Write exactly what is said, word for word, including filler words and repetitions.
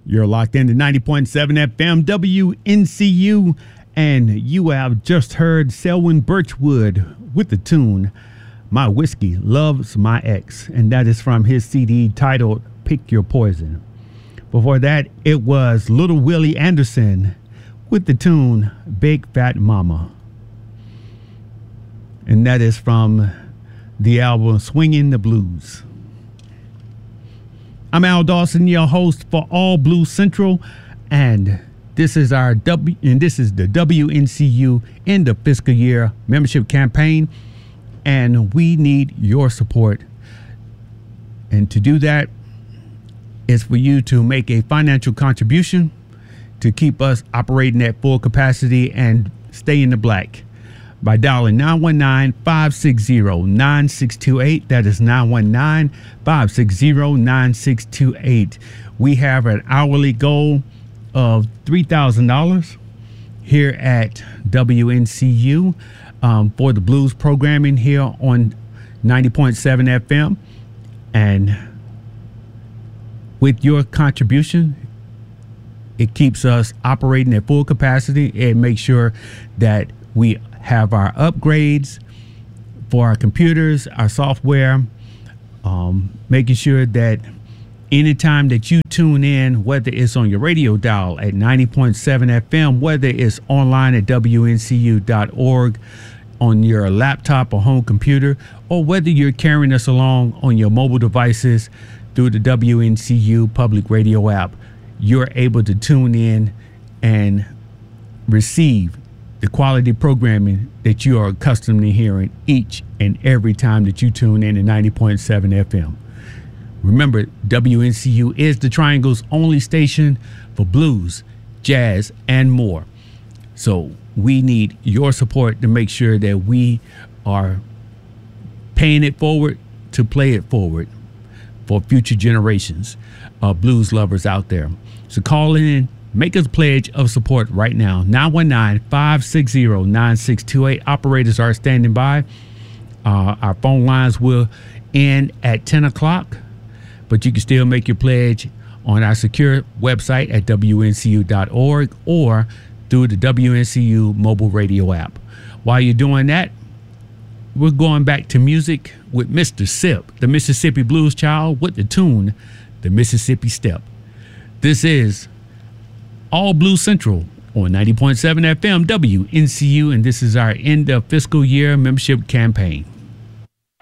You're locked into ninety point seven F M W N C U, and you have just heard Selwyn Birchwood with the tune My Whiskey Loves My Ex, and that is from his C D titled Pick Your Poison. Before that, it was Little Willie Anderson with the tune Big Fat Mama, and that is from the album Swingin' the Blues. I'm Al Dawson, your host for All Blues Central, and this is our W and this is the W N C U end of fiscal year membership campaign, and we need your support. And to do that is for you to make a financial contribution to keep us operating at full capacity and stay in the black by dialing nine one nine, five six zero, nine six two eight. That is nine one nine, five six zero, nine six two eight. We have an hourly goal of three thousand dollars here at W N C U um, for the blues programming here on ninety point seven F M. And with your contribution, it keeps us operating at full capacity. It makes sure that we have our upgrades for our computers, our software, um, making sure that anytime that you tune in, whether it's on your radio dial at ninety point seven F M, whether it's online at W N C U dot org, on your laptop or home computer, or whether you're carrying us along on your mobile devices through the W N C U public radio app, you're able to tune in and receive the quality programming that you are accustomed to hearing each and every time that you tune in to ninety point seven F M. Remember, W N C U is the Triangle's only station for blues, jazz, and more. So we need your support to make sure that we are paying it forward to play it forward for future generations of blues lovers out there. So call in, make us a pledge of support right now. nine one nine, five six zero, nine six two eight. Operators are standing by. Uh, our phone lines will end at ten o'clock, but you can still make your pledge on our secure website at W N C U dot org or through the W N C U mobile radio app. While you're doing that, we're going back to music with Mister Sip, the Mississippi Blues Child, with the tune, The Mississippi Step. This is All Blues Central on ninety point seven F M W N C U, and this is our end of fiscal year membership campaign.